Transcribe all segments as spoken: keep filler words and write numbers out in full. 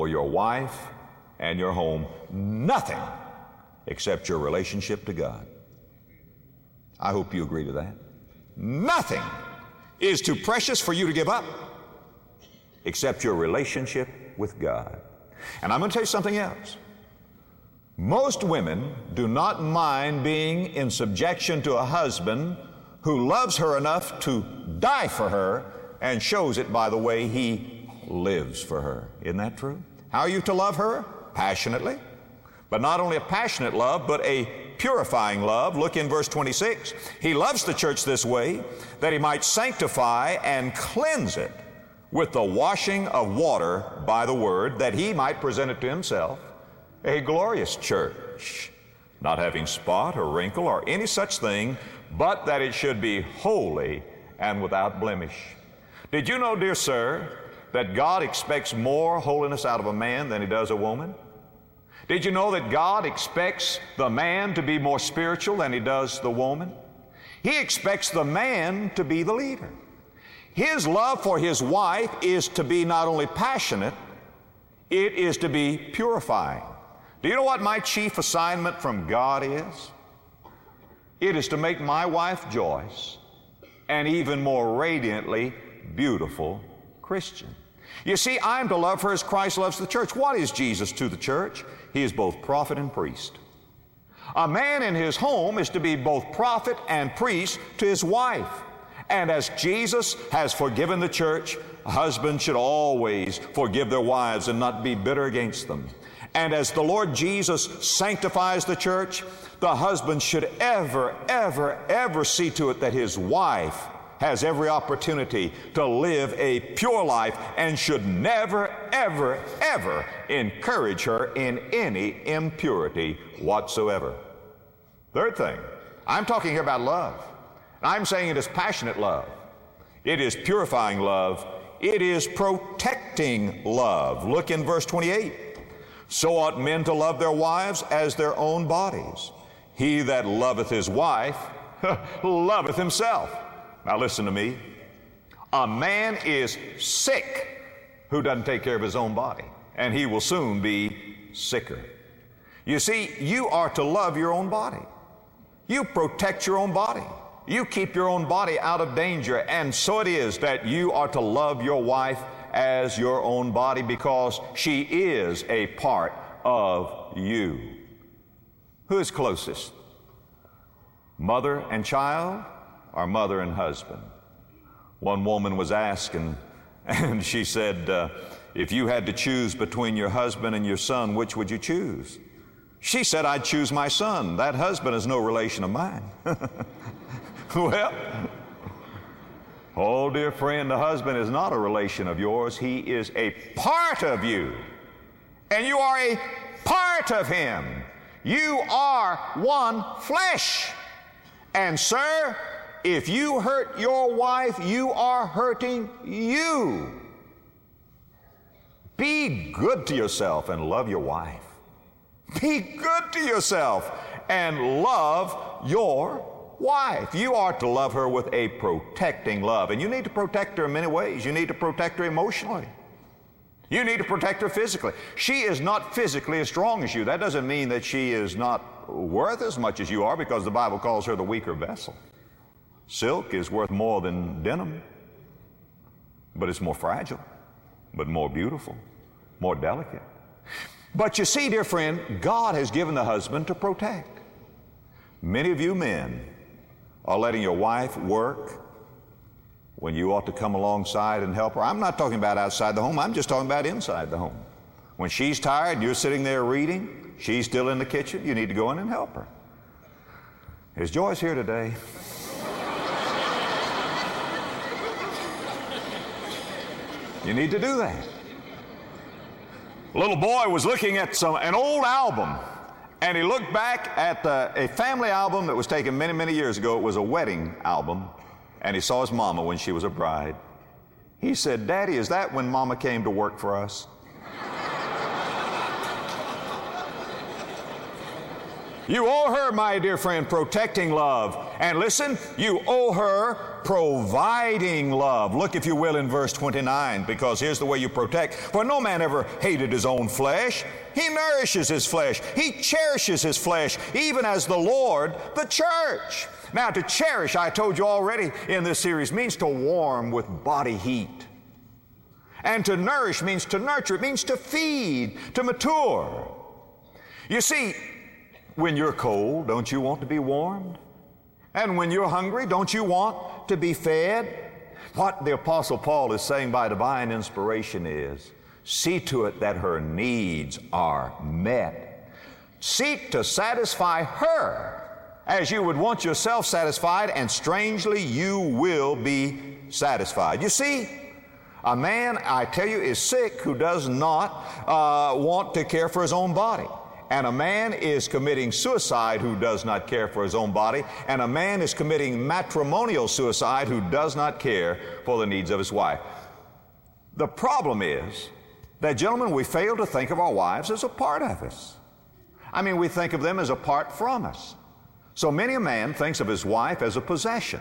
for your wife and your home nothing except your relationship to God. I hope you agree to that. Nothing is too precious for you to give up except your relationship with God. And I'm going to tell you something else. Most women do not mind being in subjection to a husband who loves her enough to die for her and shows it by the way he lives for her. Isn't that true? How are you to love her? Passionately. But not only a passionate love, but a purifying love. Look in verse twenty-six. He loves the church this way, that he might sanctify and cleanse it with the washing of water by the word, that he might present it to himself a glorious church, not having spot or wrinkle or any such thing, but that it should be holy and without blemish. Did you know, dear sir, that God expects more holiness out of a man than he does a woman? Did you know that God expects the man to be more spiritual than he does the woman? He expects the man to be the leader. His love for his wife is to be not only passionate, it is to be purifying. Do you know what my chief assignment from God is? It is to make my wife Joyce an even more radiantly beautiful Christian. You see, I'm to love her as Christ loves the church. What is Jesus to the church? He is both prophet and priest. A man in his home is to be both prophet and priest to his wife. And as Jesus has forgiven the church, husbands should always forgive their wives and not be bitter against them. And as the Lord Jesus sanctifies the church, the husband should ever, ever, ever see to it that his wife has every opportunity to live a pure life and should never, ever, ever encourage her in any impurity whatsoever. Third thing, I'm talking here about love. I'm saying it is passionate love. It is purifying love. It is protecting love. Look in verse twenty-eight. So ought men to love their wives as their own bodies. He that loveth his wife loveth himself. Now listen to me. A man is sick who doesn't take care of his own body, and he will soon be sicker. You see, you are to love your own body. You protect your own body. You keep your own body out of danger, and so it is that you are to love your wife as your own body because she is a part of you. Who is closest? Mother and child or mother and husband? One woman was asked, and, and she said, uh, if you had to choose between your husband and your son, which would you choose? She said, I'd choose my son. That husband is no relation of mine. Well, oh, dear friend, the husband is not a relation of yours. He is a part of you, and you are a part of him. You are one flesh. And, sir, if you hurt your wife, you are hurting you. Be good to yourself and love your wife. Be good to yourself and love your wife. You are to love her with a protecting love. And you need to protect her in many ways. You need to protect her emotionally. You need to protect her physically. She is not physically as strong as you. That doesn't mean that she is not worth as much as you are, because the Bible calls her the weaker vessel. Silk is worth more than denim, but it's more fragile, but more beautiful, more delicate. But you see, dear friend, God has given the husband to protect. Many of you men are letting your wife work when you ought to come alongside and help her. I'm not talking about outside the home. I'm just talking about inside the home. When she's tired and you're sitting there reading, she's still in the kitchen, you need to go in and help her. Is Joyce here today? You need to do that. A little boy was looking at some an old album, and he looked back at uh, a family album that was taken many, many years ago. It was a wedding album, and he saw his mama when she was a bride. He said, Daddy, is that when Mama came to work for us? You owe her, my dear friend, protecting love. And listen, you owe her providing love. Look, if you will, in verse twenty-nine, because here's the way you protect. For no man ever hated his own flesh. He nourishes his flesh. He cherishes his flesh, even as the Lord the church. Now, to cherish, I told you already in this series, means to warm with body heat. And to nourish means to nurture. It means to feed, to mature. You see, when you're cold, don't you want to be warmed? And when you're hungry, don't you want to be fed? What the Apostle Paul is saying by divine inspiration is, see to it that her needs are met. Seek to satisfy her as you would want yourself satisfied, and strangely, you will be satisfied. You see, a man, I tell you, is sick who does not uh, want to care for his own body. And a man is committing suicide who does not care for his own body. And a man is committing matrimonial suicide who does not care for the needs of his wife. The problem is that, gentlemen, we fail to think of our wives as a part of us. I mean, we think of them as apart from us. So many a man thinks of his wife as a possession,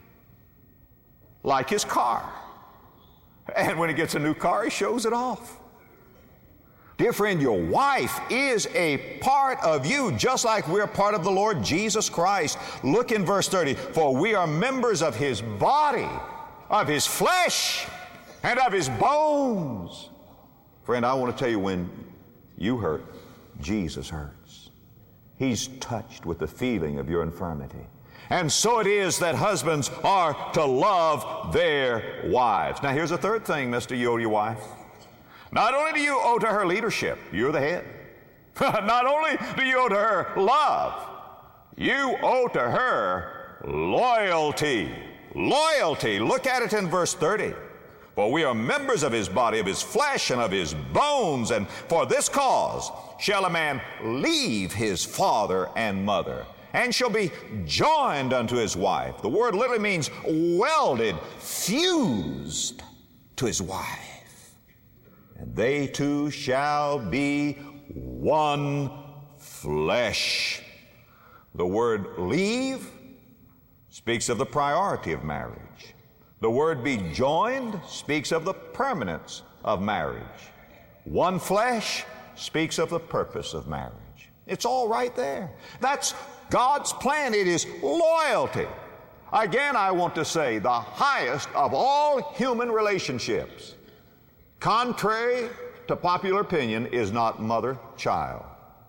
like his car. And when he gets a new car, he shows it off. Dear friend, your wife is a part of you, just like we're part of the Lord Jesus Christ. Look in verse thirty. For we are members of his body, of his flesh, and of his bones. Friend, I want to tell you, when you hurt, Jesus hurts. He's touched with the feeling of your infirmity. And so it is that husbands are to love their wives. Now, here's a third thing, mister, you owe your wife. Not only do you owe to her leadership, you're the head. Not only do you owe to her love, you owe to her loyalty. Loyalty. Look at it in verse thirty. For we are members of his body, of his flesh, and of his bones, and for this cause shall a man leave his father and mother, and shall be joined unto his wife. The word literally means welded, fused to his wife. And they two shall be one flesh. The word leave speaks of the priority of marriage. The word be joined speaks of the permanence of marriage. One flesh speaks of the purpose of marriage. It's all right there. That's God's plan. It is loyalty. Again, I want to say the highest of all human relationships, contrary to popular opinion, is not mother-child,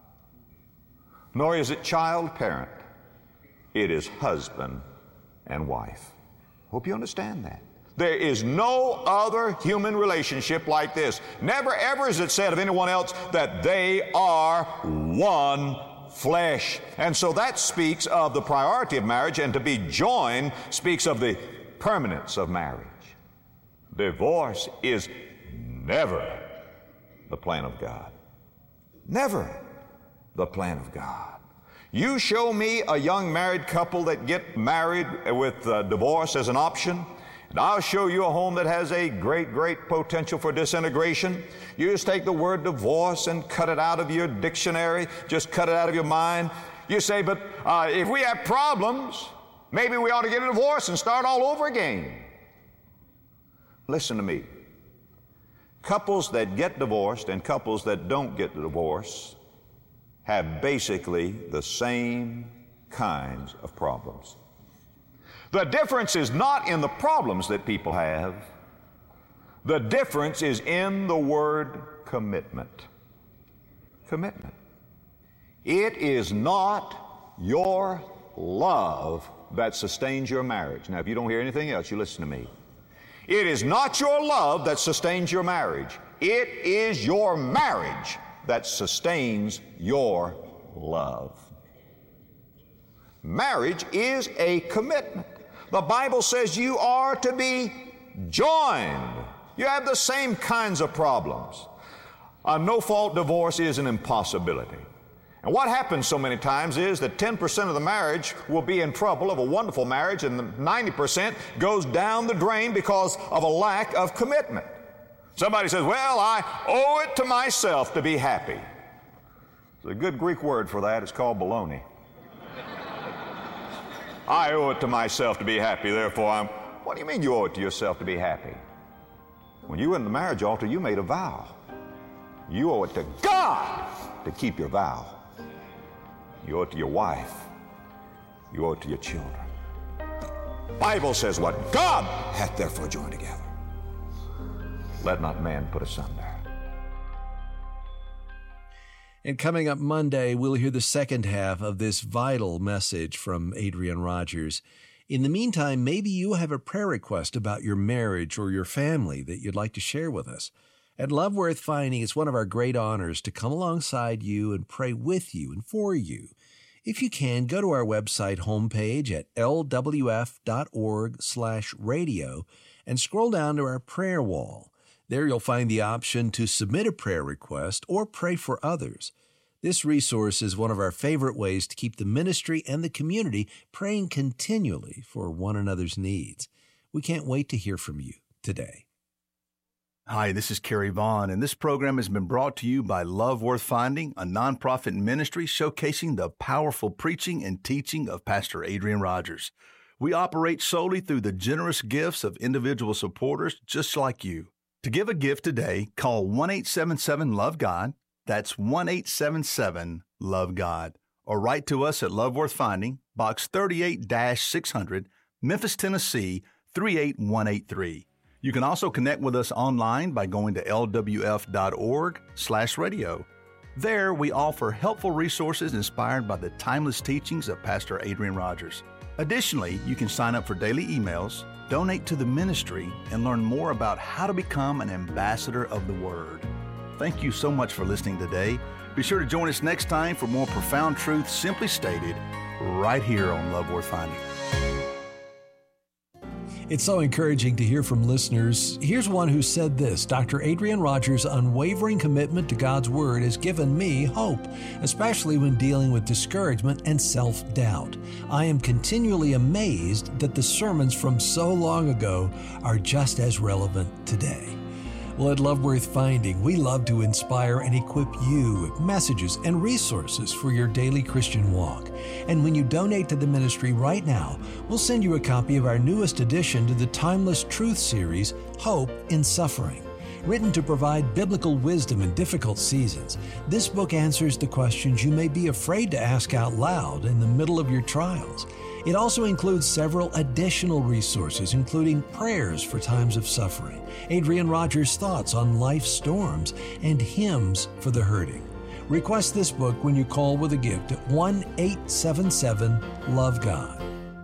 nor is it child-parent. It is husband and wife. Hope you understand that. There is no other human relationship like this. Never ever is it said of anyone else that they are one flesh. And so that speaks of the priority of marriage, and to be joined speaks of the permanence of marriage. Divorce is never the plan of God. Never the plan of God. You show me a young married couple that get married with uh, divorce as an option, and I'll show you a home that has a great, great potential for disintegration. You just take the word divorce and cut it out of your dictionary, just cut it out of your mind. You say, but uh, if we have problems, maybe we ought to get a divorce and start all over again. Listen to me. Couples that get divorced and couples that don't get the divorce have basically the same kinds of problems. The difference is not in the problems that people have. The difference is in the word commitment. Commitment. It is not your love that sustains your marriage. Now, if you don't hear anything else, you listen to me. It is not your love that sustains your marriage. It is your marriage that sustains your love. Marriage is a commitment. The Bible says you are to be joined. You have the same kinds of problems. A no-fault divorce is an impossibility. And what happens so many times is that ten percent of the marriage will be in trouble of a wonderful marriage, and the ninety percent goes down the drain because of a lack of commitment. Somebody says, well, I owe it to myself to be happy. There's a good Greek word for that. It's called baloney. I owe it to myself to be happy, therefore I'm... What do you mean you owe it to yourself to be happy? When you went to the marriage altar, you made a vow. You owe it to God to keep your vow. You owe it to your wife. You owe it to your children. Bible says what God hath therefore joined together, let not man put asunder. And coming up Monday, we'll hear the second half of this vital message from Adrian Rogers. In the meantime, maybe you have a prayer request about your marriage or your family that you'd like to share with us. At Love Worth Finding, it's one of our great honors to come alongside you and pray with you and for you. If you can, go to our website homepage at l w f dot org slash radio and scroll down to our prayer wall. There you'll find the option to submit a prayer request or pray for others. This resource is one of our favorite ways to keep the ministry and the community praying continually for one another's needs. We can't wait to hear from you today. Hi, this is Kerry Vaughn, and this program has been brought to you by Love Worth Finding, a nonprofit ministry showcasing the powerful preaching and teaching of Pastor Adrian Rogers. We operate solely through the generous gifts of individual supporters just like you. To give a gift today, call one eight seven seven love God. That's one eight seven seven love God. Or write to us at Love Worth Finding, Box thirty-eight six hundred, Memphis, Tennessee, three eight one eight three. You can also connect with us online by going to l w f dot org slash radio. There, we offer helpful resources inspired by the timeless teachings of Pastor Adrian Rogers. Additionally, you can sign up for daily emails, donate to the ministry, and learn more about how to become an ambassador of the Word. Thank you so much for listening today. Be sure to join us next time for more profound truth simply stated right here on Love Worth Finding. It's so encouraging to hear from listeners. Here's one who said this: Doctor Adrian Rogers' unwavering commitment to God's Word has given me hope, especially when dealing with discouragement and self-doubt. I am continually amazed that the sermons from so long ago are just as relevant today. Well, at Love Worth Finding, we love to inspire and equip you with messages and resources for your daily Christian walk. And when you donate to the ministry right now, we'll send you a copy of our newest addition to the Timeless Truth series, Hope in Suffering. Written to provide biblical wisdom in difficult seasons, this book answers the questions you may be afraid to ask out loud in the middle of your trials. It also includes several additional resources, including prayers for times of suffering, Adrian Rogers' thoughts on life's storms, and hymns for the hurting. Request this book when you call with a gift at one eight seven seven love God.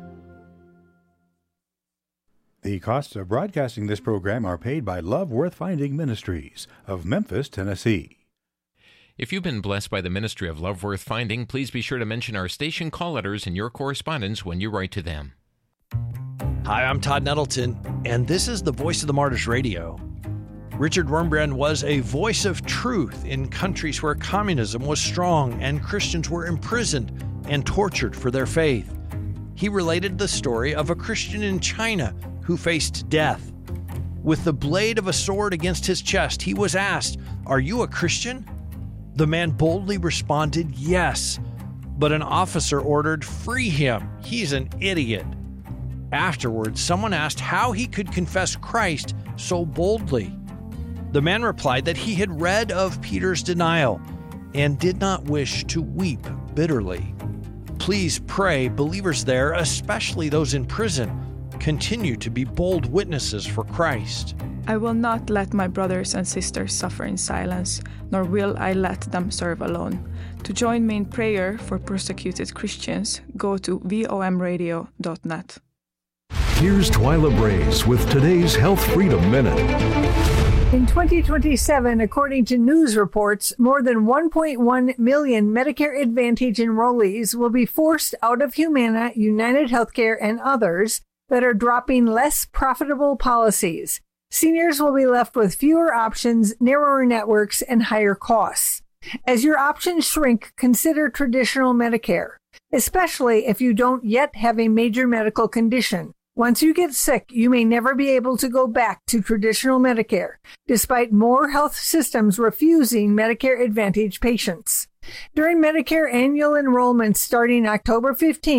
The costs of broadcasting this program are paid by Love Worth Finding Ministries of Memphis, Tennessee. If you've been blessed by the ministry of Love Worth Finding, please be sure to mention our station call letters in your correspondence when you write to them. Hi, I'm Todd Nettleton, and this is the Voice of the Martyrs Radio. Richard Wurmbrand was a voice of truth in countries where communism was strong and Christians were imprisoned and tortured for their faith. He related the story of a Christian in China who faced death. With the blade of a sword against his chest, he was asked, "Are you a Christian?" The man boldly responded, "Yes," but an officer ordered, "Free him. He's an idiot." Afterwards, someone asked how he could confess Christ so boldly. The man replied that he had read of Peter's denial and did not wish to weep bitterly. Please pray believers there, especially those in prison, continue to be bold witnesses for Christ. I will not let my brothers and sisters suffer in silence, nor will I let them serve alone. To join me in prayer for persecuted Christians, go to v o m radio dot net. Here's Twyla Brace with today's Health Freedom Minute. In twenty twenty-seven, according to news reports, more than one point one million Medicare Advantage enrollees will be forced out of Humana, United Healthcare, and others that are dropping less profitable policies. Seniors will be left with fewer options, narrower networks, and higher costs. As your options shrink, consider traditional Medicare, especially if you don't yet have a major medical condition. Once you get sick, you may never be able to go back to traditional Medicare, despite more health systems refusing Medicare Advantage patients. During Medicare annual enrollment starting October fifteenth,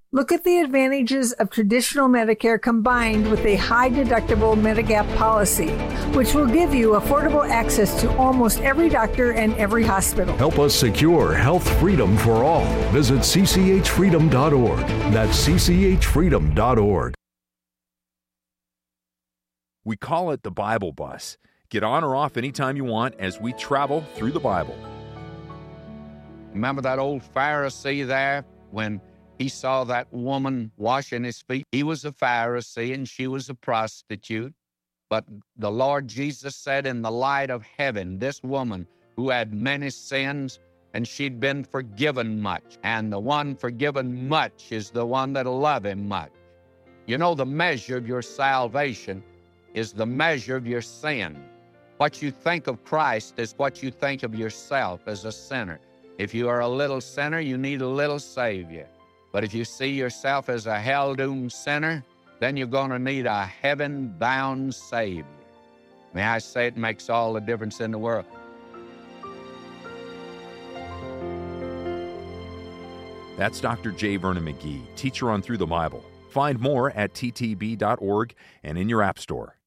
Look at the advantages of traditional Medicare combined with a high-deductible Medigap policy, which will give you affordable access to almost every doctor and every hospital. Help us secure health freedom for all. Visit c c h freedom dot org. That's c c h freedom dot org. We call it the Bible Bus. Get on or off anytime you want as we travel through the Bible. Remember that old Pharisee there when he saw that woman washing his feet? He was a Pharisee and she was a prostitute. But the Lord Jesus said, in the light of heaven, this woman who had many sins, and she'd been forgiven much. And the one forgiven much is the one that'll love him much. You know, the measure of your salvation is the measure of your sin. What you think of Christ is what you think of yourself as a sinner. If you are a little sinner, you need a little Savior. But if you see yourself as a hell-doomed sinner, then you're going to need a heaven-bound Savior. May I say it makes all the difference in the world. That's Doctor J. Vernon McGee, teacher on Through the Bible. Find more at t t b dot org and in your app store.